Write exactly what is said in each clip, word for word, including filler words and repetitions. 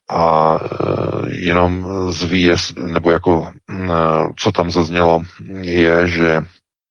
A jenom zvíjez, nebo jako co tam zaznělo, je, že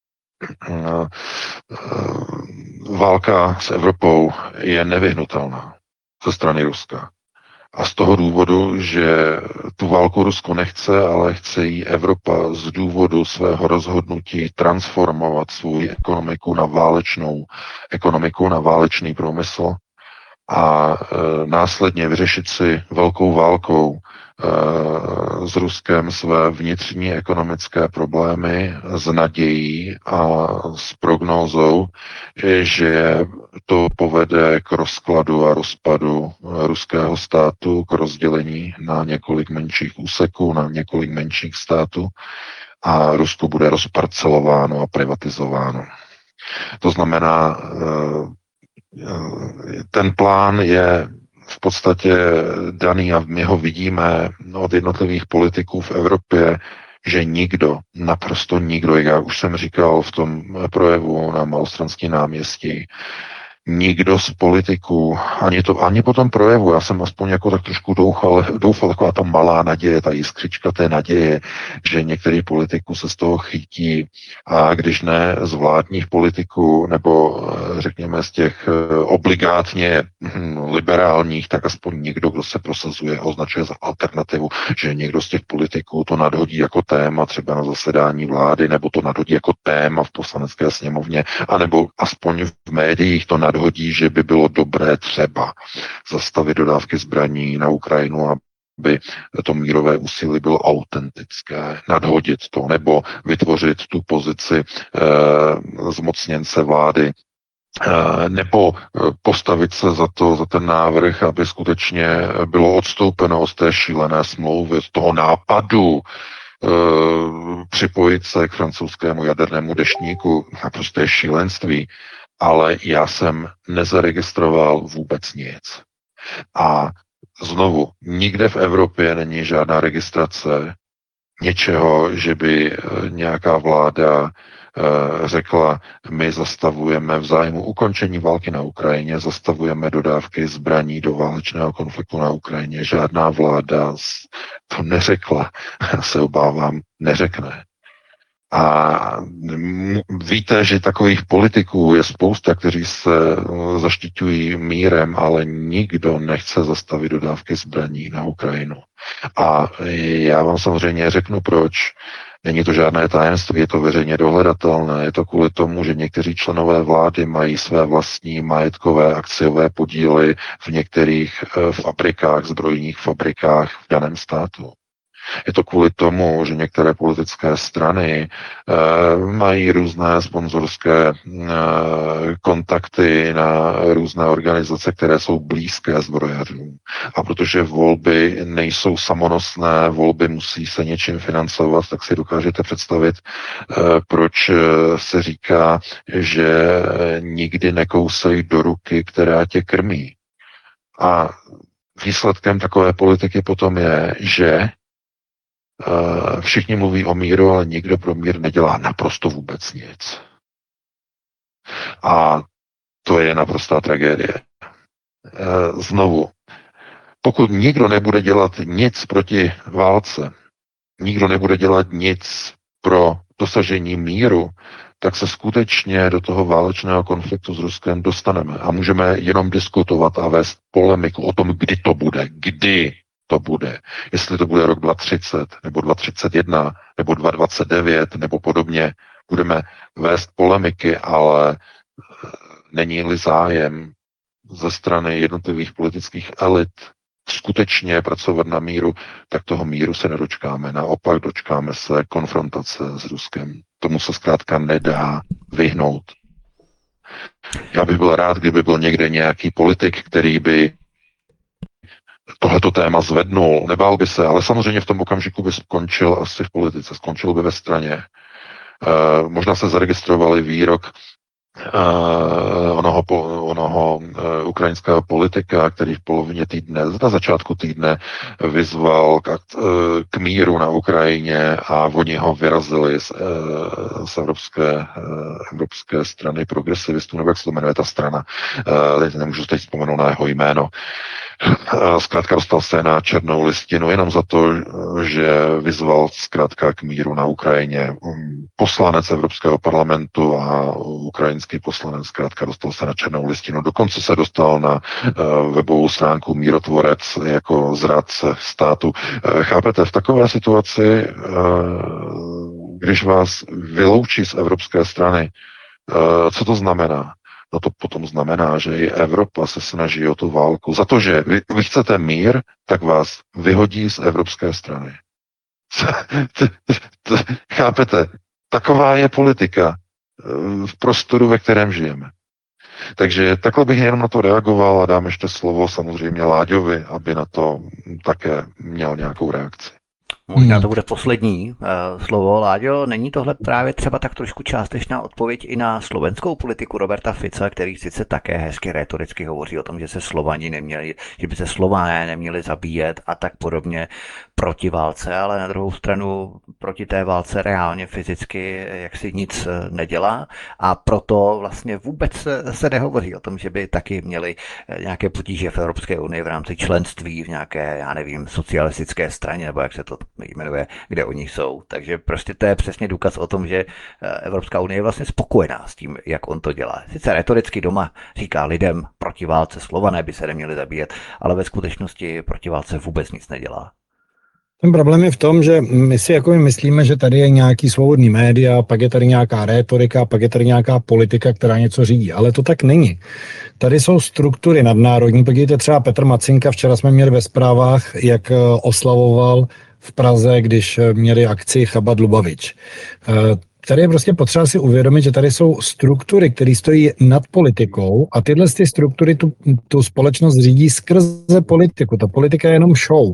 válka s Evropou je nevyhnutelná ze strany Ruska. A z toho důvodu, že tu válku Rusko nechce, ale chce jí Evropa z důvodu svého rozhodnutí transformovat svou ekonomiku na válečnou ekonomiku, na válečný průmysl a e, následně vyřešit si velkou válkou e, s Ruskem své vnitřní ekonomické problémy s nadějí a s prognózou, že to povede k rozkladu a rozpadu ruského státu, k rozdělení na několik menších úseků, na několik menších států a Rusko bude rozparcelováno a privatizováno. To znamená, ten plán je v podstatě daný a my ho vidíme od jednotlivých politiků v Evropě, že nikdo, naprosto nikdo, jak já už jsem říkal v tom projevu na Malostranském náměstí, nikdo z politiků, ani, to, ani po tom projevu, já jsem aspoň jako tak trošku doufal, doufal taková ta malá naděje, ta jiskřička té naděje, že některý politiků se z toho chytí a když ne z vládních politiků, nebo řekněme z těch obligátně liberálních, tak aspoň někdo, kdo se prosazuje, označuje za alternativu, že někdo z těch politiků to nadhodí jako téma třeba na zasedání vlády, nebo to nadhodí jako téma v poslanecké sněmovně, anebo aspoň v médiích to nadhodí hodí, že by bylo dobré třeba zastavit dodávky zbraní na Ukrajinu, aby to mírové úsilí bylo autentické, nadhodit to, nebo vytvořit tu pozici eh, zmocněnce vlády, eh, nebo postavit se za to, za ten návrh, aby skutečně bylo odstoupeno od té šílené smlouvy, z toho nápadu, eh, připojit se k francouzskému jadernému deštníku, naprosté šílenství. Ale já jsem nezaregistroval vůbec nic. A znovu, nikde v Evropě není žádná registrace něčeho, že by nějaká vláda řekla, my zastavujeme v zájmu ukončení války na Ukrajině, zastavujeme dodávky zbraní do válečného konfliktu na Ukrajině. Žádná vláda to neřekla, se obávám, neřekne. A víte, že takových politiků je spousta, kteří se zaštiťují mírem, ale nikdo nechce zastavit dodávky zbraní na Ukrajinu. A já vám samozřejmě řeknu proč. Není to žádné tajemství, je to veřejně dohledatelné. Je to kvůli tomu, že někteří členové vlády mají své vlastní majetkové akciové podíly v některých fabrikách, zbrojních fabrikách v daném státu. Je to kvůli tomu, že některé politické strany e, mají různé sponzorské e, kontakty na různé organizace, které jsou blízké zbrojařům. A protože volby nejsou samonosné, volby musí se něčím financovat, tak si dokážete představit, e, proč se říká, že nikdy nekousej do ruky, která tě krmí. A výsledkem takové politiky potom je, že všichni mluví o míru, ale nikdo pro mír nedělá naprosto vůbec nic. A to je naprostá tragédie. Znovu, pokud nikdo nebude dělat nic proti válce, nikdo nebude dělat nic pro dosažení míru, tak se skutečně do toho válečného konfliktu s Ruskem dostaneme. A můžeme jenom diskutovat a vést polemiku o tom, kdy to bude, kdy to bude. Jestli to bude rok dva tisíce třicet, nebo dva tisíce třicet jedna, nebo dva tisíce dvacet devět, nebo podobně. Budeme vést polemiky, ale není-li zájem ze strany jednotlivých politických elit skutečně pracovat na míru, tak toho míru se nedočkáme. Naopak dočkáme se konfrontace s Ruskem. Tomu se zkrátka nedá vyhnout. Já bych byl rád, kdyby byl někde nějaký politik, který by tohleto téma zvednul, nebál by se, ale samozřejmě v tom okamžiku by skončil asi v politice, skončil by ve straně. E, možná se zaregistrovali výrok Uh, onoho, onoho uh, ukrajinského politika, který v polovině týdne, na začátku týdne vyzval k, uh, k míru na Ukrajině a oni ho vyrazili z, uh, z evropské, uh, evropské strany progresivistů, nebo jak se to jmenuje ta strana, uh, teď nemůžu teď vzpomenout na jeho jméno. Zkrátka dostal se na černou listinu jenom za to, že vyzval zkrátka k míru na Ukrajině. Poslanec Evropského parlamentu a ukrajinský poslanec zkrátka dostal se na černou listinu. Dokonce se dostal na webovou stránku Mírotvorec jako zrádce státu. Chápete, v takové situaci, když vás vyloučí z evropské strany, co to znamená? No to potom znamená, že i Evropa se snaží o tu válku. Za to, že vy, vy chcete mír, tak vás vyhodí z evropské strany. Chápete? Taková je politika v prostoru, ve kterém žijeme. Takže takhle bych jenom na to reagoval a dám ještě slovo samozřejmě Láďovi, aby na to také měl nějakou reakci. Možná to bude poslední uh, slovo. Láďo, není tohle právě třeba tak trošku částečná odpověď i na slovenskou politiku Roberta Fica, který sice také hezky rétoricky hovoří o tom, že se Slovani neměli, že by se Slované neměli zabíjet a tak podobně proti válce, ale na druhou stranu proti té válce reálně fyzicky jaksi nic nedělá a proto vlastně vůbec se nehovoří o tom, že by taky měli nějaké potíže v Evropské unii v rámci členství v nějaké, já nevím, socialistické straně, nebo jak se to jmenuje, kde oni jsou. Takže prostě to je přesně důkaz o tom, že Evropská unie je vlastně spokojená s tím, jak on to dělá. Sice retoricky doma říká lidem proti válce, Slované by se neměli zabíjet, ale ve skutečnosti proti válce vůbec nic nedělá. Ten problém je v tom, že my si jako myslíme, že tady je nějaký svobodný média, pak je tady nějaká rétorika, pak je tady nějaká politika, která něco řídí, ale to tak není. Tady jsou struktury nadnárodní, podívejte třeba Petr Macinka, včera jsme měli ve zprávách, jak oslavoval v Praze, když měli akci Chabad Lubavič. Tady je prostě potřeba si uvědomit, že tady jsou struktury, které stojí nad politikou a tyhle ty struktury tu, tu společnost řídí skrze politiku. Ta politika je jenom show.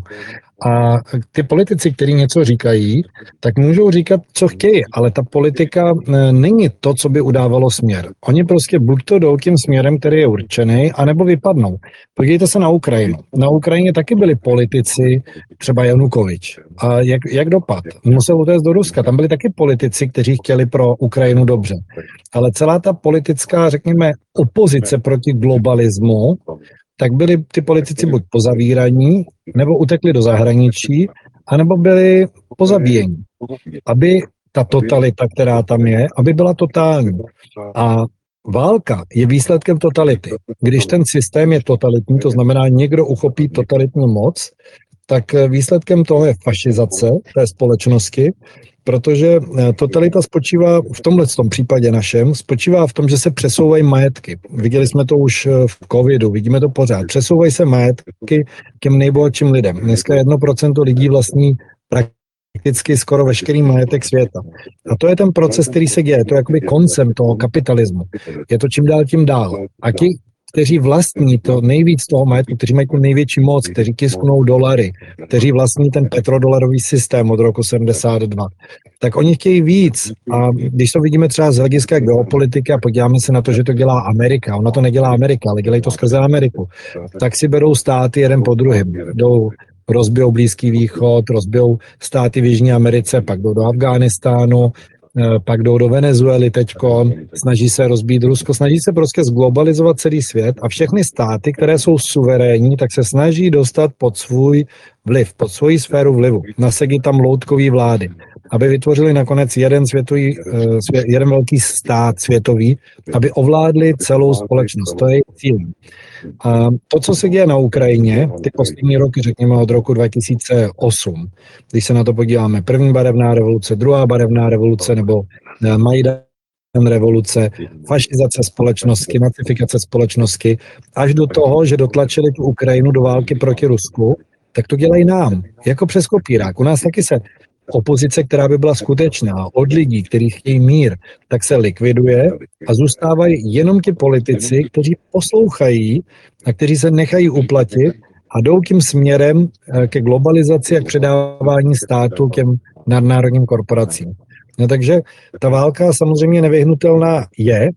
A ty politici, kteří něco říkají, tak můžou říkat, co chtějí, ale ta politika není to, co by udávalo směr. Oni prostě buď to jdou tím směrem, který je určený, anebo vypadnou. Podívejte se na Ukrajinu. Na Ukrajině taky byli politici, třeba Janukovič. A jak, jak dopad? Musel utéct do Ruska. Tam byli taky politici, kteří chtěli pro Ukrajinu dobře. Ale celá ta politická, řekněme, opozice proti globalismu, tak byli ty politici buď pozavíraní, nebo utekli do zahraničí, anebo byli pozabíjení. Aby ta totalita, která tam je, aby byla totální. A válka je výsledkem totality. Když ten systém je totalitní, to znamená, někdo uchopí totalitní moc, tak výsledkem toho je fašizace té společnosti, protože totalita spočívá v tomhle tom případě našem, spočívá v tom, že se přesouvají majetky. Viděli jsme to už v covidu, vidíme to pořád. Přesouvají se majetky těm nejbohatším lidem. Dneska jedno procento lidí vlastní prakticky skoro veškerý majetek světa. A to je ten proces, který se děje. To je jakoby koncem toho kapitalismu. Je to čím dál tím dál. A ti, kteří vlastní to nejvíc toho majetku, kteří mají tu největší moc, kteří tisknou dolary, kteří vlastní ten petrodolarový systém od roku sedmdesát dva, tak oni chtějí víc. A když to vidíme třeba z hlediska geopolitiky a podíváme se na to, že to dělá Amerika, ona to nedělá Amerika, ale dělají to skrze Ameriku, tak si berou státy jeden po druhém. Jdou, rozbijou Blízký východ, rozbijou státy v Jižní Americe, pak jdou do Afghánistánu, pak jdou do Venezuely teďko, snaží se rozbít Rusko, snaží se prostě zglobalizovat celý svět a všechny státy, které jsou suverénní, tak se snaží dostat pod svůj vliv, pod svoji sféru vlivu. Nasadí tam loutkový vlády, aby vytvořili nakonec jeden světový, jeden velký stát světový, aby ovládli celou společnost. To je cíl. A to, co se děje na Ukrajině, ty poslední roky, řekněme od roku dva tisíce osm, když se na to podíváme, první barevná revoluce, druhá barevná revoluce nebo Majdan revoluce, fašizace společnosti, nacifikace společnosti, až do toho, že dotlačili tu Ukrajinu do války proti Rusku, tak to dělají nám, jako přes kopírák. U nás taky se opozice, která by byla skutečná, od lidí, kteří chtějí mír, tak se likviduje a zůstávají jenom ti politici, kteří poslouchají a kteří se nechají uplatit a jdou tím směrem ke globalizaci a k předávání státu těm nadnárodním korporacím. No takže ta válka samozřejmě nevyhnutelná je,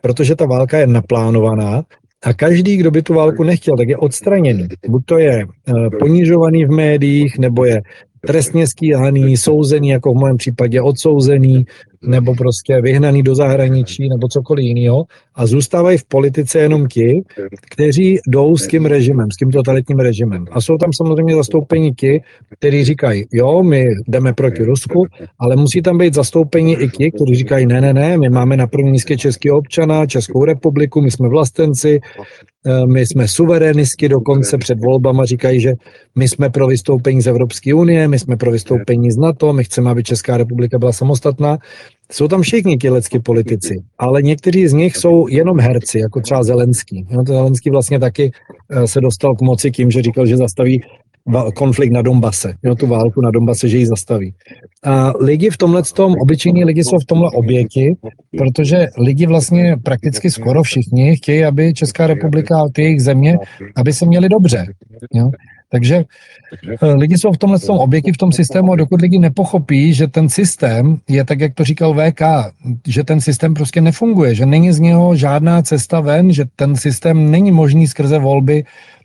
protože ta válka je naplánovaná a každý, kdo by tu válku nechtěl, tak je odstraněný. Buď to je ponižovaný v médiích, nebo je trestně stíhaný, souzený, jako v mém případě odsouzený, nebo prostě vyhnaný do zahraničí, nebo cokoliv jiného. A zůstávají v politice jenom ti, kteří jdou s tím režimem, s tím totalitním režimem. A jsou tam samozřejmě zastoupeni ti, kteří říkají, jo, my jdeme proti Rusku, ale musí tam být zastoupeni i ti, kteří říkají, ne, ne, ne, my máme na prvním místě českého občana, Českou republiku, my jsme vlastenci, my jsme suverenisti, dokonce před volbama říkají, že my jsme pro vystoupení z Evropské unie, my jsme pro vystoupení z NATO, my chceme, aby Česká republika byla samostatná. Jsou tam všichni tilecky politici, ale někteří z nich jsou jenom herci, jako třeba Zelenský. No, to Zelenský vlastně taky se dostal k moci tím, že říkal, že zastaví konflikt na Donbase, jo, tu válku na Donbase, že ji zastaví. A lidi v tomhle tom, obyčejní lidi jsou v tomhle oběti, protože lidi vlastně prakticky skoro všichni chtějí, aby Česká republika a ty jejich země, aby se měli dobře. Jo. Takže lidi jsou v tomhle tom oběti v tom systému a dokud lidi nepochopí, že ten systém je tak, jak to říkal V K, že ten systém prostě nefunguje, že není z něho žádná cesta ven, že ten systém není možný skrze volby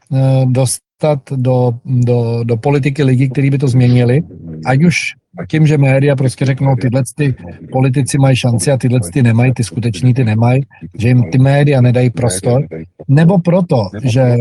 dostat do, do, do politiky lidí, kteří by to změnili, ať už tím, že média prostě řeknou, tyhle ty politici mají šanci a tyhle ty nemají, ty skuteční ty nemají, že jim ty média nedají prostor, nebo proto, že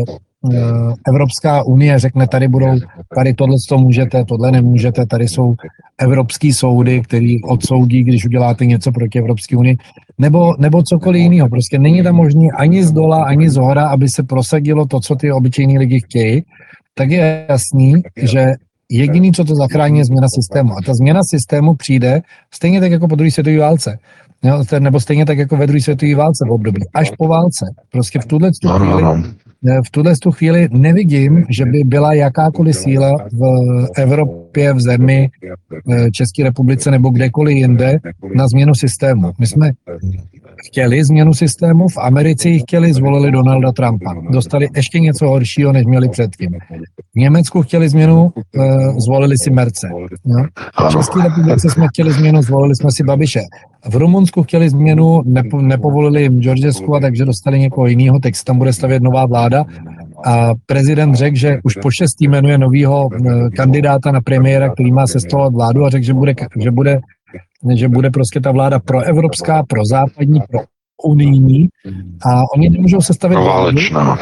Evropská unie řekne, tady budou, tady tohle to můžete, tohle nemůžete, tady jsou evropský soudy, který odsoudí, když uděláte něco proti Evropské unii, nebo, nebo cokoliv jiného. Prostě není tam možné ani z dola, ani z hora, aby se prosadilo to, co ty obyčejní lidi chtějí, tak je jasný, že jediný, co to zachrání, je změna systému. A ta změna systému přijde stejně tak jako po druhé světové válce. Jo, nebo stejně tak jako ve druhé světové válce v období. Až po válce. Prostě v tuhle chvíli v tuhle chvíli nevidím, že by byla jakákoliv síla v Evropě, v zemi, v České republice nebo kdekoliv jinde na změnu systému. My jsme chtěli změnu systému, v Americe ji chtěli, zvolili Donalda Trumpa. Dostali ještě něco horšího, než měli předtím. V Německu chtěli změnu, zvolili si Merce. No? V České republice jsme chtěli změnu, zvolili jsme si Babiše. V Rumunsku chtěli změnu, nepo, nepovolili jim Georgescu, a takže dostali někoho jiného, teď tam bude stavět nová vláda. A prezident řekl, že už po šestý jmenuje novýho kandidáta na premiéra, který má sestavovat vládu, a řekl, že bude, že bude, že bude prostě ta vláda proevropská, prozápadní, pro unijní, a oni nemůžou sestavit vládu.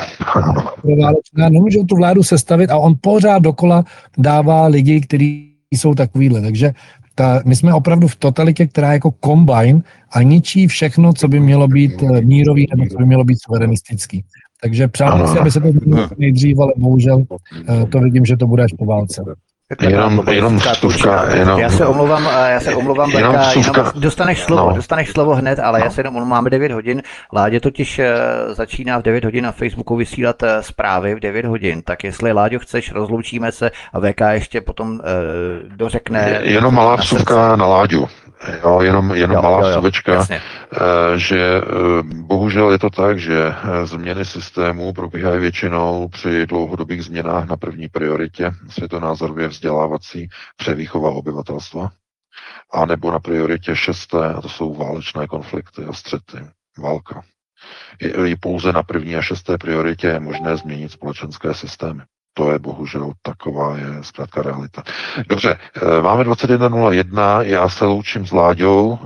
Nemůžou tu vládu sestavit a on pořád dokola dává lidi, kteří jsou takovýhle. Takže ta, my jsme opravdu v totalitě, která je jako kombajn a ničí všechno, co by mělo být mírový nebo co by mělo být suverenistický. Takže přál si, aby se to bylo nejdřív, ale bohužel to vidím, že to bude až po válce. Jenom, jenom vstupka, jenom, já se omlouvám, já se omlouvám, jenom, Beka, vstupka, jenom dostaneš slovo, no. dostaneš slovo hned, ale no. já se jenom, máme devět hodin, Láďa totiž začíná v devět hodin na Facebooku vysílat zprávy v devět hodin, tak jestli, Láďo, chceš, rozloučíme se a V K ještě potom eh, dořekne. Jenom malá vstupka na Láďu. Jo, jenom jenom jo, malá vstupečka, že bohužel je to tak, že změny systému probíhají většinou při dlouhodobých změnách na první prioritě světonázorově vzdělávací převýchova obyvatelstva, a nebo na prioritě šesté, a to jsou válečné konflikty a střety, válka. I pouze na první a šesté prioritě je možné změnit společenské systémy. To je bohužel taková je zkrátka realita. Dobře, máme dvacet jedna nula jedna, já se loučím s Láďou,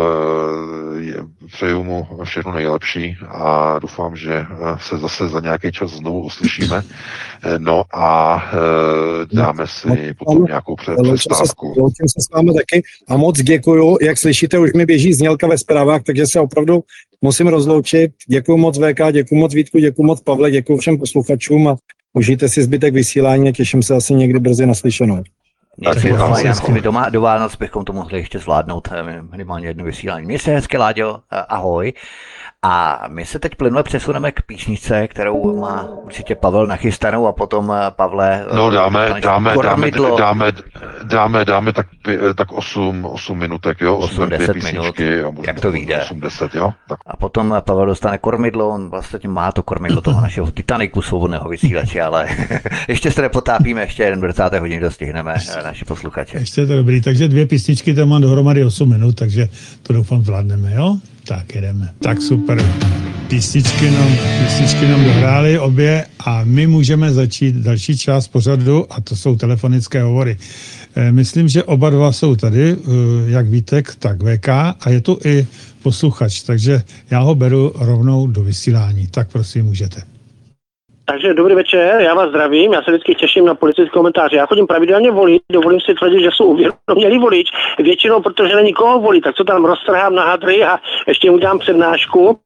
přeju mu všechno nejlepší a doufám, že se zase za nějaký čas znovu uslyšíme. No a dáme si potom nějakou přestávku. Loučím se s vámi taky a moc děkuju. Jak slyšíte, už mi běží znělka ve zprávách, takže se opravdu musím rozloučit. Děkuju moc V K, děkuju moc Vítku, děkuju moc Pavle, děkuju všem posluchačům a užijte si zbytek vysílání a těším se asi někdy brzy naslyšenou. Mějte doma, do Vánoc bychom to mohli ještě zvládnout, minimálně jedno vysílání. Mějte se hezky, Láďo, ahoj. A my se teď plynule přesuneme k písničce, kterou má určitě Pavel nachystanou, a potom, Pavle... No dáme, dáme, dáme, dáme, dáme, dáme tak, tak osm, osm minutek, jo? osm deset minut, jo, jak to vyjde. osm deset, jo? Tak. A potom Pavel dostane kormidlo, on vlastně má to kormidlo toho našeho Titaniku svobodného vysílače, ale ještě se nepotápíme, ještě jeden dvacet hodin dostihneme naši posluchače. Ještě je to dobrý, takže dvě písničky, tam mám dohromady osm minut, takže to doufám zvládneme, jo? Tak jedeme. Tak super. Písničky nám, písničky nám dohrály obě a my můžeme začít další část pořadu a to jsou telefonické hovory. Myslím, že oba dva jsou tady, jak Vítek, tak V K a je tu i posluchač, takže já ho beru rovnou do vysílání. Tak prosím, můžete. Takže dobrý večer, já vás zdravím, já se vždycky těším na politické komentáře. Já chodím pravidelně volit, dovolím si tvrdit, že jsou uvědomělý volič, většinou protože není koho volit, tak co tam roztrhám na hadry a ještě mu dám přednášku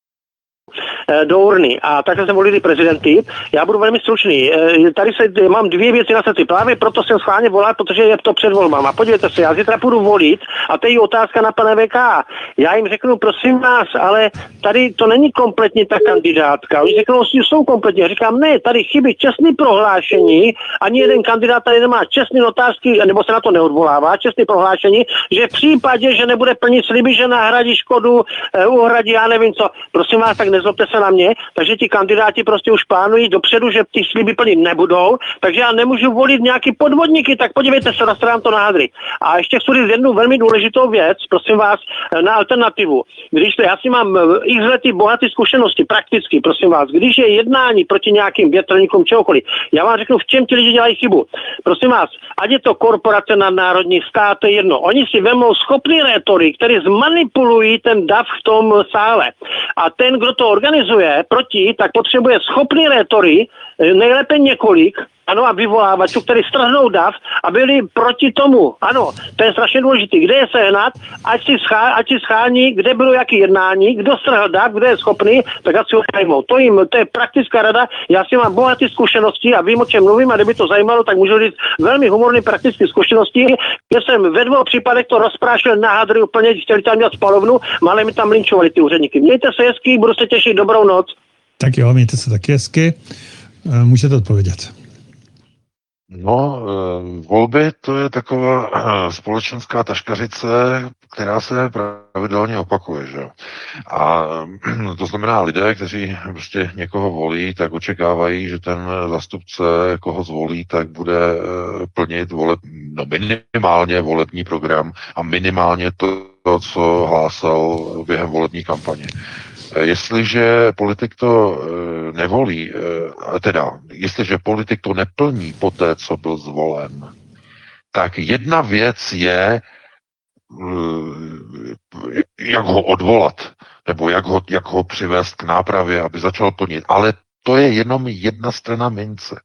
do urny. A takhle se volili prezidenty. Já budu velmi stručný. Tady se, mám dvě věci na srdci. Právě proto jsem schválně volal, protože je to před volbama. Podívejte se, já zítra půjdu volit a to je otázka na pana V K. Já jim řeknu, prosím vás, ale tady to není kompletně ta kandidátka. Oni řeknou, že jsou kompletně. Já říkám, ne, tady chybí čestný prohlášení. Ani jeden kandidát tady nemá čestný otázky, nebo se na to neodvolává, čestný prohlášení, že v případě, že nebude plnit sliby, že nahradí škodu, uhradí, já nevím co. Prosím vás, tak nezlobte se na mě, takže ti kandidáti prostě už plánují dopředu, že ty sliby plnit nebudou, takže já nemůžu volit nějaký podvodníky, tak podívejte se, roztrhám to na hadry. A ještě chci říct jednu velmi důležitou věc, prosím vás, na alternativu. Když to, já si mám x lety bohaté zkušenosti, prakticky, prosím vás, když je jednání proti nějakým větrníkům, čehokoliv, já vám řeknu, v čem ti lidi dělají chybu. Prosím vás, ať je to korporace nadnárodní, stát, to je jedno. Oni si vemou schopný rétory, který zmanipulují ten dav v tom sále. A ten, kdo to organizuje proti, tak potřebuje schopný rétory, nejlépe několik, ano, a vyvolávačů, který strhnou dav a byli proti tomu. Ano, to je strašně důležité. Kde je sehnat, ať si, schá, ať si schání, kde bylo jaký jednání, kdo strhl dav, kde je schopný, tak ať si ho najmou. To, jim, to je praktická rada. Já si mám bohaté zkušenosti a vím, o čem mluvím, a kdyby to zajímalo, tak můžu říct velmi humorné praktické zkušenosti. Já jsem ve dvou případech to rozprášil na hadry úplně, chtěli tam dělat spalovnu, ale mi tam linčovali ty úředníky. Mějte se hezky, budu se těšit, dobrou noc. Tak jo, mějte se taky hezky. Můžete odpovědět. No, volby to je taková společenská taškařice, která se pravidelně opakuje, že? A to znamená, lidé, kteří prostě někoho volí, tak očekávají, že ten zastupce, koho zvolí, tak bude plnit voleb, no minimálně volební program a minimálně to, co hlásal během volební kampaně. Jestliže politik to nevolí, teda, jestliže politik to neplní po té, co byl zvolen, tak jedna věc je, jak ho odvolat, nebo jak ho, jak ho přivést k nápravě, aby začal plnit. Ale to je jenom jedna strana mince.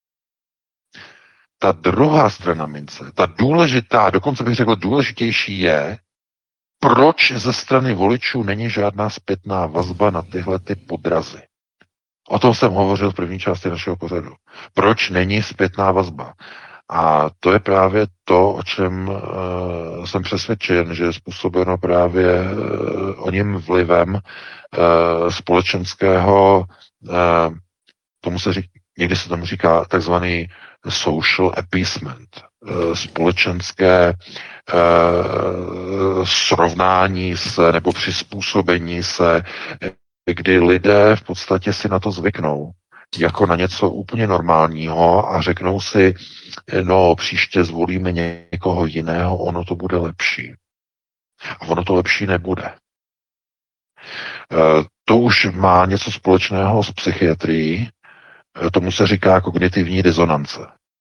Ta druhá strana mince, ta důležitá, dokonce bych řekl důležitější je, proč ze strany voličů není žádná zpětná vazba na tyhle ty podrazy. O tom jsem hovořil v první části našeho pořadu. Proč není zpětná vazba? A to je právě to, o čem uh, jsem přesvědčen, že je způsobeno právě uh, o ním vlivem uh, společenského, uh, tomu se říká, někdy se tomu říká takzvaný social appeasement, uh, společenské uh, srovnání se nebo přizpůsobení se, kdy lidé v podstatě si na to zvyknou jako na něco úplně normálního a řeknou si, no příště zvolíme někoho jiného, ono to bude lepší. A ono to lepší nebude. To už má něco společného s psychiatrií, tomu se říká kognitivní disonance.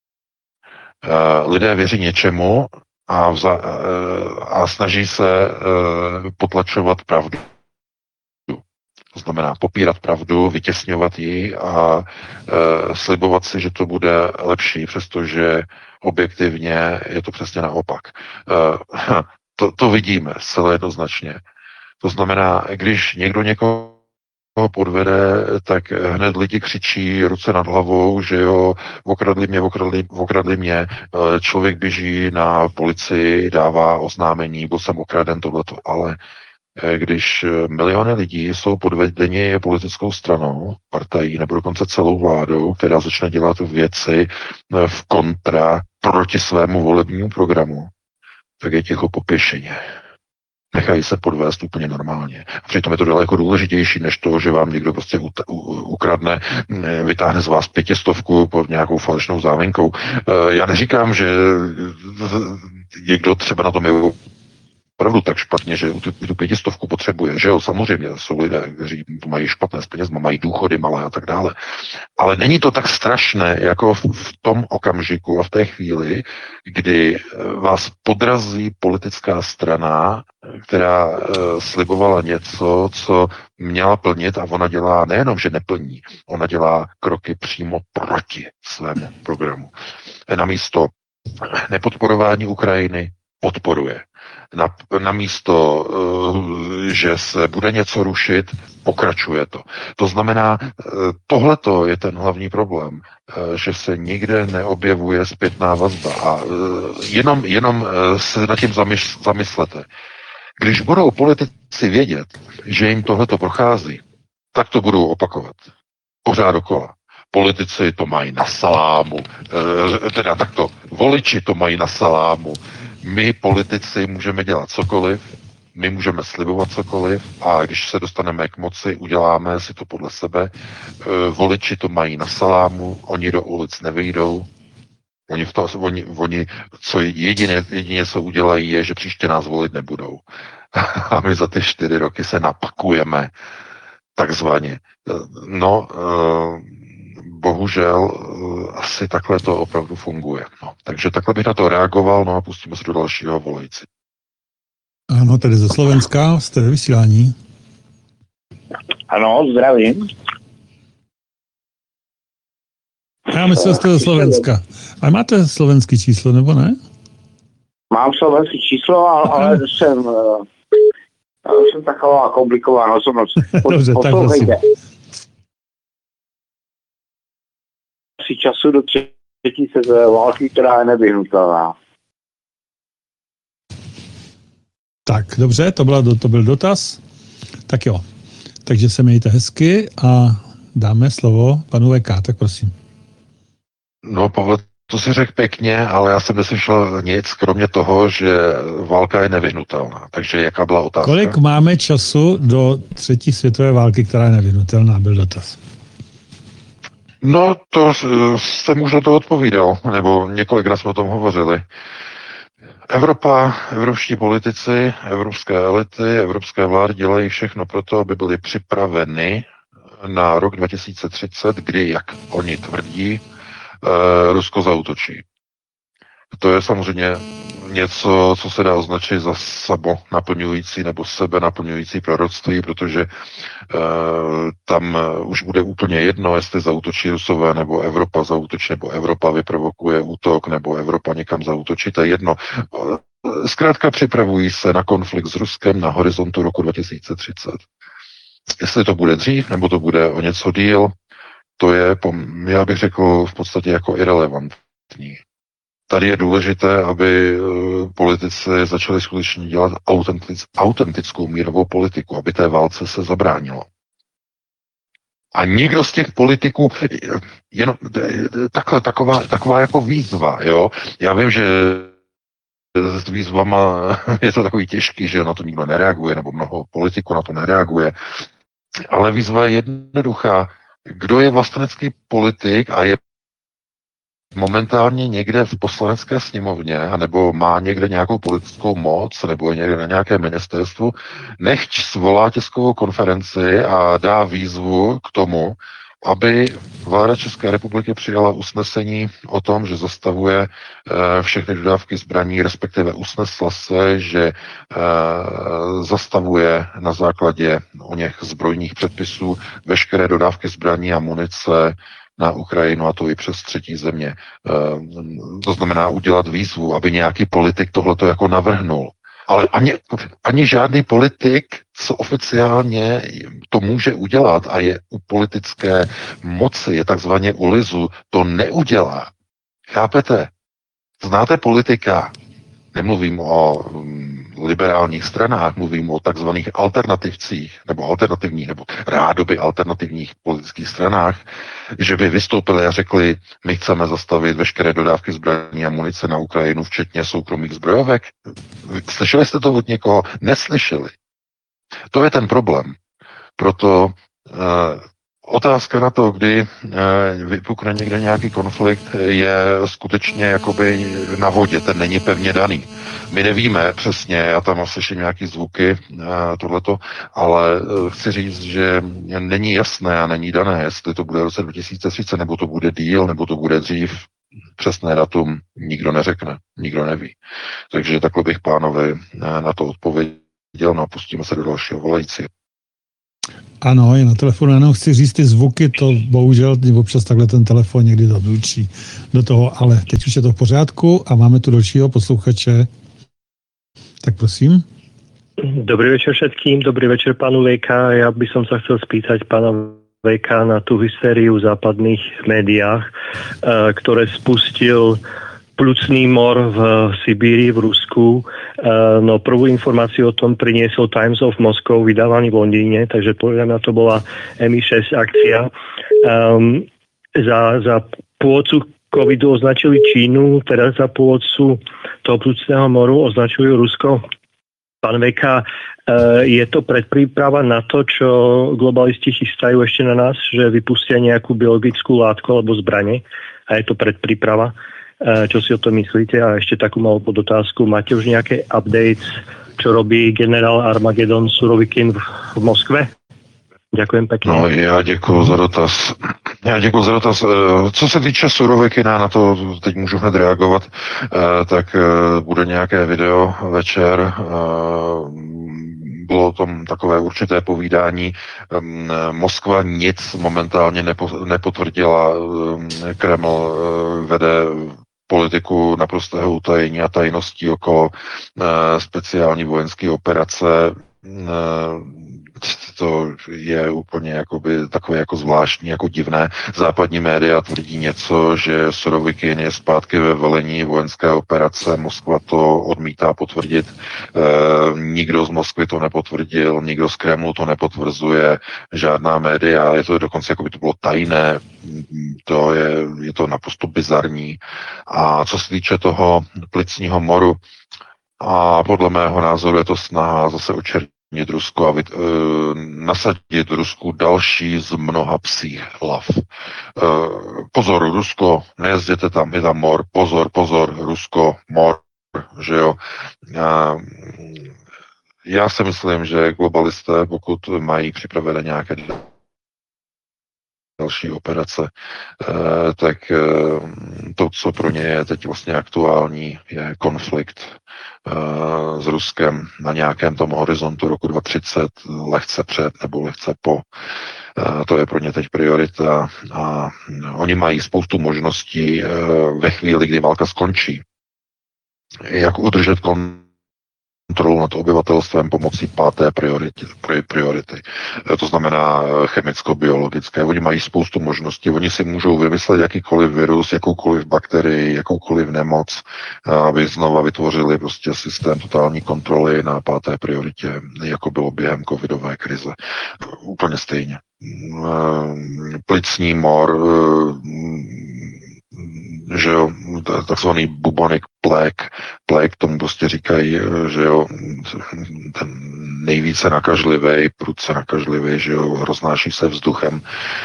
Lidé věří něčemu a, vza, a snaží se potlačovat pravdu. To znamená popírat pravdu, vytěsňovat ji a e, slibovat si, že to bude lepší, přestože objektivně je to přesně naopak. E, to, to vidíme zcela jednoznačně. To znamená, když někdo někoho podvede, tak hned lidi křičí ruce nad hlavou, že jo, okradli mě, okradli, okradli mě, člověk běží na policii, dává oznámení, byl jsem okraden, tohleto, ale když miliony lidí jsou podvedeni politickou stranou, partají nebo dokonce celou vládou, která začne dělat věci v kontra proti svému volebnímu programu, tak je ticho popěšeně. Nechají se podvést úplně normálně. A přitom je to daleko důležitější, než to, že vám někdo prostě ukradne, vytáhne z vás pětistovku pod nějakou falešnou záminkou. Já neříkám, že někdo třeba na tom je opravdu tak špatně, že tu, tu pětistovku potřebuje, že jo, samozřejmě jsou lidé, kteří mají špatné s penězma, mají důchody malé a tak dále, ale není to tak strašné, jako v, v tom okamžiku a v té chvíli, kdy vás podrazí politická strana, která uh, slibovala něco, co měla plnit a ona dělá nejenom, že neplní, ona dělá kroky přímo proti svému programu. Namísto nepodporování Ukrajiny podporuje. Na, na místo, že se bude něco rušit, pokračuje to. To znamená, tohleto je ten hlavní problém, že se nikde neobjevuje zpětná vazba. A jenom, jenom se nad tím zamyslete. Když budou politici vědět, že jim tohleto prochází, tak to budou opakovat. Pořád dokola. Politici to mají na salámu, e, teda takto, voliči to mají na salámu. My, politici, můžeme dělat cokoliv, my můžeme slibovat cokoliv a když se dostaneme k moci, uděláme si to podle sebe. E, voliči to mají na salámu, oni do ulic nevyjdou. Oni, v to, oni, oni co jedině, jedině, co udělají, je, že příště nás volit nebudou. A my za ty čtyři roky se napakujeme, takzvaně. No, e, bohužel asi takhle to opravdu funguje. No, takže takhle bych na to reagoval, no a pustíme se do dalšího volající. Ano, tady ze Slovenska, jste ve vysílání. Ano, zdravím. Já myslím, že jste ze Slovenska. A máte slovenský číslo, nebo ne? Mám slovenský číslo, ale, ale jsem, jsem taková komplikovaná osobnost. Dobře, tak prosím. Si času do třetí světové války, která je nevyhnutelná. Tak, dobře, to, byla, to byl dotaz. Tak jo, takže se mějte hezky a dáme slovo panu V K, tak prosím. No, Pavle, to si řekl pěkně, ale já jsem neslyšel nic, kromě toho, že válka je nevyhnutelná. Takže jaká byla otázka? Kolik máme času do třetí světové války, která je nevyhnutelná, byl dotaz. No, to jsem už na to odpovídal, nebo několikrát jsme o tom hovořili. Evropa, evropští politici, evropské elity, evropské vlády dělají všechno pro to, aby byly připraveny na rok dva tisíce třicet, kdy, jak oni tvrdí, Rusko zaútočí. To je samozřejmě něco, co se dá označit za sabo naplňující nebo sebe naplňující proroctví, protože uh, tam už bude úplně jedno, jestli zaútočí Rusové nebo Evropa zaútočí, nebo Evropa vyprovokuje útok, nebo Evropa někam zaútočí, to je jedno. Zkrátka připravují se na konflikt s Ruskem na horizontu roku dva tisíce třicet. Jestli to bude dřív, nebo to bude o něco díl, to je, já bych řekl, v podstatě jako irelevantní. Tady je důležité, aby politici začali skutečně dělat autentic, autentickou mírovou politiku, aby té válce se zabránilo. A nikdo z těch politiků, jenom takhle, taková, taková jako výzva, jo. Já vím, že s výzvama je to takový těžký, že na to nikdo nereaguje, nebo mnoho politiků na to nereaguje, ale výzva je jednoduchá. Kdo je vlastenecký politik a je momentálně někde v poslanecké sněmovně, anebo má někde nějakou politickou moc, nebo je někde na nějakém ministerstvu, nechť svolá tiskovou konferenci a dá výzvu k tomu, aby vláda České republiky přijala usnesení o tom, že zastavuje uh, všechny dodávky zbraní, respektive usnesla se, že uh, zastavuje na základě o něch zbrojních předpisů veškeré dodávky zbraní a munice na Ukrajinu, a to i přes třetí země. Uh, to znamená udělat výzvu, aby nějaký politik tohleto jako navrhnul. Ale ani, ani žádný politik, co oficiálně to může udělat a je u politické moci, je takzvaně u lizu, to neudělá. Chápete? Znáte politika? Nemluvím o um, liberálních stranách, mluvím o takzvaných alternativcích, nebo alternativních, nebo rádoby alternativních politických stranách, že by vystoupili a řekli, my chceme zastavit veškeré dodávky zbraní a munice na Ukrajinu, včetně soukromých zbrojovek. Slyšeli jste to od někoho? Neslyšeli. To je ten problém. Proto uh, Otázka na to, kdy vypukne někde nějaký konflikt, je skutečně jakoby na vodě, ten není pevně daný. My nevíme přesně, já tam slyším nějaký zvuky, tohleto, ale chci říct, že není jasné a není dané, jestli to bude v roce dva tisíce třicet, nebo to bude díl, nebo to bude dřív. Přesné datum nikdo neřekne, nikdo neví. Takže takhle bych pánovi na to odpověděl, no a pustíme se do dalšího volající. Ano, je na telefonu, jenom chci říct ty zvuky, to bohužel občas takhle ten telefon někdy zablučí do toho, ale teď už je to v pořádku a máme tu dalšího posluchače. Tak prosím. Dobrý večer všetkým, dobrý večer pánu Vejka. Ja by som sa chcel spýtať pána Vejka na tú hystériu v západných médiách, ktoré spustil plucný mor v Sibíri, v Rusku. No prvú informáciu o tom priniesol Times of Moscow, vydávaný v Londýne, takže podľa mňa to bola em í šesť akcia. Um, za, za pôvodcu covidu označili Čínu, teraz za pôvodcu toho plucného moru označujú Rusko. Pán Vejka, je to predpríprava na to, čo globalisti chystajú ešte na nás, že vypustia nejakú biologickú látku alebo zbrane a je to predpríprava? Čo si o tom myslíte? A ešte takú malú podotázku. Máte už nejaké updates, čo robí generál Armagedon Surovikin v Moskve? Děkujem pěkně. No, já děkuji za dotaz. Já děkuji za dotaz. Co se týče Surovikina, na to teď můžu hned reagovat, tak bude nějaké video večer. Bylo tam takové určité povídání. Moskva nic momentálně nepo, nepotvrdila. Kreml vede politiku naprostého utajení a tajností okolo speciální vojenské operace. To je úplně jakoby takové jako zvláštní, jako divné. Západní média tvrdí něco, že Surovikin je zpátky ve velení vojenské operace, Moskva to odmítá potvrdit, e, nikdo z Moskvy to nepotvrdil, nikdo z Kremlu to nepotvrzuje, žádná média, je to dokonce jako by to bylo tajné, to je, je to naprosto bizarní. A co se týče toho plicního moru, a podle mého názoru je to snaha zase očernit Rusko a vyt, e, nasadit Rusku další z mnoha psích hlav. E, pozor, Rusko, nejezděte tam, je tam mor, pozor, pozor, Rusko, mor, že jo. E, já si myslím, že globalisté, pokud mají připravené nějaké další operace, eh, tak eh, to, co pro ně je teď vlastně aktuální, je konflikt eh, s Ruskem na nějakém tom horizontu roku dva tisíce třicet, lehce před nebo lehce po. Eh, to je pro ně teď priorita a oni mají spoustu možností eh, ve chvíli, kdy válka skončí, jak udržet kon kontrolu nad obyvatelstvem pomocí páté priority, priority. To znamená chemicko-biologické. Oni mají spoustu možností. Oni si můžou vymyslet jakýkoliv virus, jakoukoliv bakterii, jakoukoliv nemoc, aby znova vytvořili prostě systém totální kontroly na páté prioritě, jako bylo během covidové krize. Úplně stejně. Plicní mor, že jo, takzvaný bubonic plague, plague, tomu prostě říkají, že jo, ten nejvíce nakažlivý, prudce nakažlivý, že jo, roznáší se vzduchem,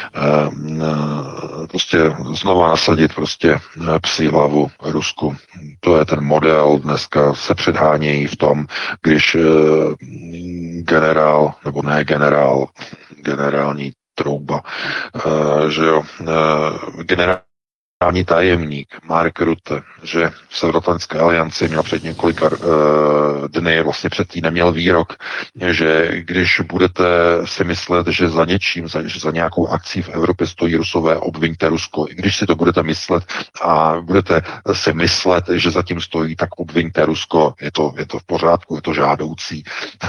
prostě znova nasadit prostě psí hlavu Rusku. To je ten model, dneska se předhánějí v tom, když generál, nebo ne generál, generální trouba, že jo, generál Generální tajemník Mark Rutte, že v Severoatlantické alianci měl před několika uh, dny, vlastně před týdnem měl výrok, že když budete si myslet, že za něčím, za, že za nějakou akcí v Evropě stojí Rusové, obviňte Rusko. I když si to budete myslet a budete si myslet, že za tím stojí, tak obviňte Rusko. Je to, je to v pořádku, je to žádoucí.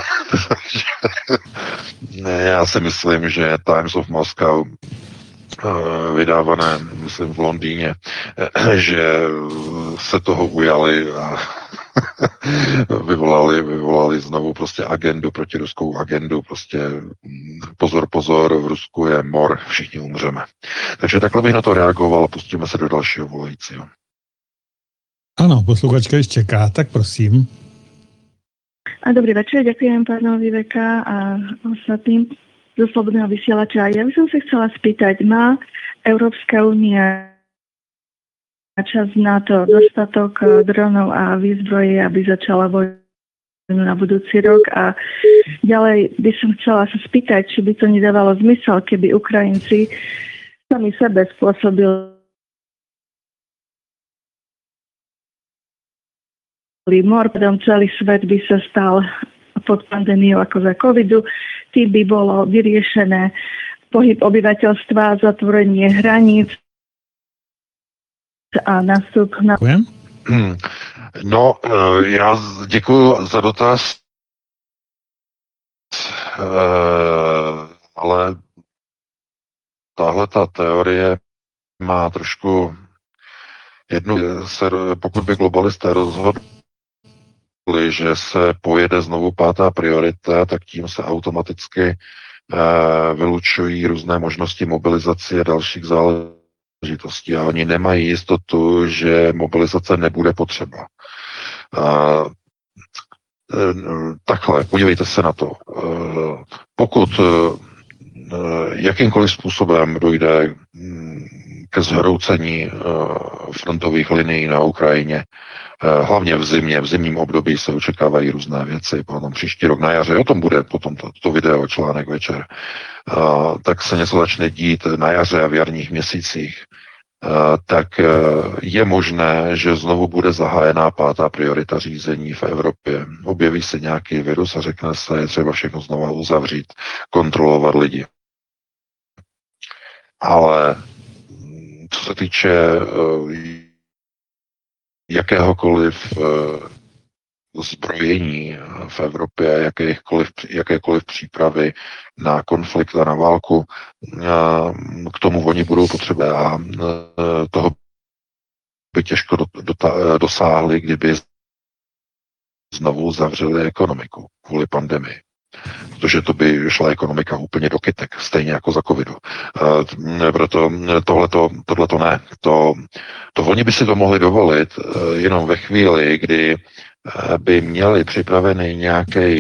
Já si myslím, že Times of Moscow vydávané, myslím, v Londýně, že se toho ujali a vyvolali, vyvolali znovu prostě agendu, protiruskou agendu, prostě pozor, pozor, v Rusku je mor, všichni umřeme. Takže takhle bych na to reagoval a pustíme se do dalšího volajícího. Ano, posluchačka ještě čeká, tak prosím. A dobrý večer, ďakujem pánovi Veka a ostatným. zo Slobodného vysielača. Ja by som sa chcela spýtať, má Európska únia čas na to dostatok dronov a výzbroje, aby začala vojnu na budúci rok? A ďalej by som chcela sa spýtať, či by to nedávalo zmysel, keby Ukrajinci sami sebe spôsobili mor, potom celý svet by sa stal pod pandémiou ako za covidu. Tým by bolo vyriešené pohyb obyvateľstva, zatvorenie hraníc a nástup na... Hmm. No, já děkuji za dotaz, ale tahle ta teorie má trošku jednu, pokud by globalisté rozhodli, že se pojede znovu pátá priorita, tak tím se automaticky eh, vylučují různé možnosti mobilizace a dalších záležitostí. A oni nemají jistotu, že mobilizace nebude potřeba. Eh, eh, takhle, podívejte se na to. Eh, pokud eh, jakýmkoliv způsobem dojde ke zhroucení frontových linií na Ukrajině, hlavně v zimě, v zimním období se očekávají různé věci, potom příští rok na jaře, o tom bude potom to, to video, článek večer, tak se něco začne dít na jaře a v jarních měsících, tak je možné, že znovu bude zahájená pátá priorita řízení v Evropě. Objeví se nějaký virus a řekne se, je třeba všechno znovu uzavřít, kontrolovat lidi. Ale co se týče jakéhokoliv zbrojení v Evropě, jakékoliv, jakékoliv přípravy na konflikt a na válku, k tomu oni budou potřebovat a toho by těžko dosáhli, kdyby znovu zavřeli ekonomiku kvůli pandemii. Protože to by šla ekonomika úplně do kytek, stejně jako za covidu. E, proto tohleto, tohleto ne. To, to oni by si to mohli dovolit e, jenom ve chvíli, kdy e, by měli připravený nějaký e,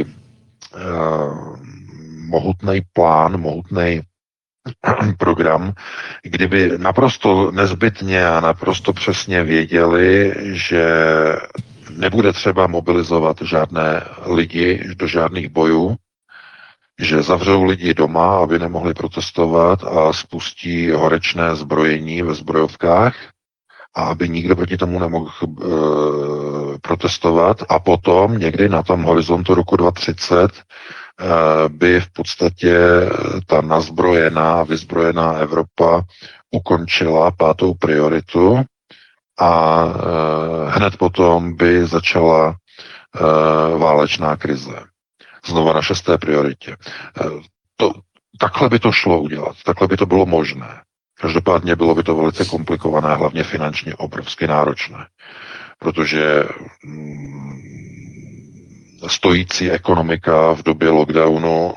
mohutný plán, mohutný program, kdyby naprosto nezbytně a naprosto přesně věděli, že nebude třeba mobilizovat žádné lidi do žádných bojů, že zavřou lidi doma, aby nemohli protestovat a spustí horečné zbrojení ve zbrojovkách a aby nikdo proti tomu nemohl e, protestovat a potom někdy na tom horizontu roku dva tisíce třicet e, by v podstatě ta nazbrojená, vyzbrojená Evropa ukončila pátou prioritu a e, hned potom by začala e, válečná krize. Znova na šesté prioritě. E, to, takhle by to šlo udělat, takhle by to bylo možné. Každopádně bylo by to velice komplikované, hlavně finančně obrovsky náročné, protože mm, stojící ekonomika v době lockdownu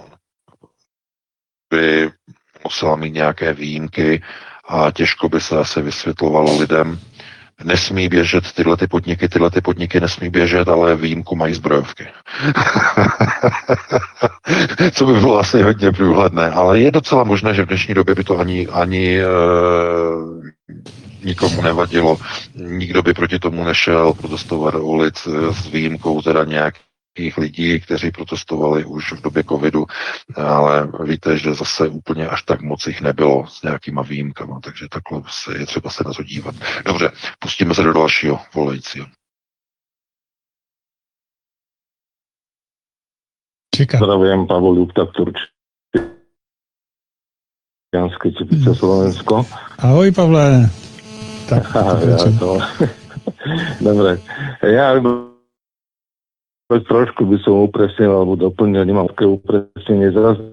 by musela mít nějaké výjimky a těžko by se asi vysvětlovalo lidem, nesmí běžet tyhle ty podniky, tyhle ty podniky nesmí běžet, ale výjimku mají zbrojovky. Co by bylo asi hodně průhledné, ale je docela možné, že v dnešní době by to ani, ani e, nikomu nevadilo. Nikdo by proti tomu nešel protestovat do ulic s výjimkou teda nějakých lidí, kteří protestovali už v době covidu, ale víte, že zase úplně až tak moc jich nebylo s nějakýma výjimkama, takže takhle se je třeba se na to dívat. Dobře, pustíme se do dalšího volajícího. Zdravím, Pavel Ľupta, Turč. Janské Teplice, Slovensko. Ahoj, Pavle. Tak, ja to... Dobre, ja trošku by som upresnil alebo doplnil, nemám také upresnenie. Zaznelo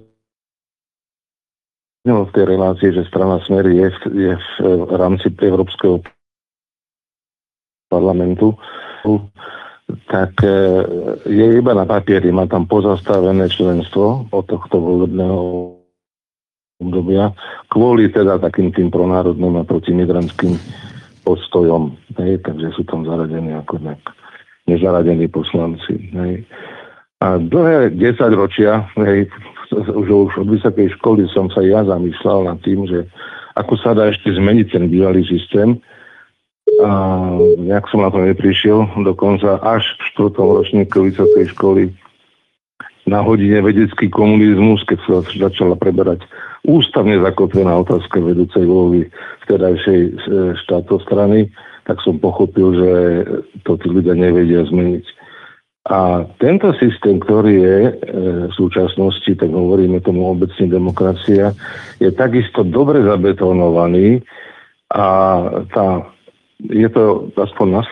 v tej relácii, že strana Smer je v, je v rámci Európskeho parlamentu, tak je iba na papieri, má tam pozastavené členstvo od tohto volebného obdobia kvôli teda takým tým pronárodným a protimigrantským postojom. Hej, takže sú tam zaradení ako nejak nezaradení poslanci. Hej. A dlhé desaťročia, hej, v už, už od vysokej školy som sa ja zamýšľal nad tým, že ako sa dá ešte zmeniť ten bývalý systém. A nejak som na to neprišiel, dokonca až v štvrtom ročníku vysokej školy na hodine vedecký komunizmus, keď sa začala preberať ústavne zakotvená otázka vedúcej úlohy vtedajšej štátostrany, tak som pochopil, že to tí ľudia nevedia zmeniť. A tento systém, ktorý je e, v súčasnosti, tak hovoríme tomu obecne demokracia, je takisto dobre zabetonovaný a tá, je to aspoň na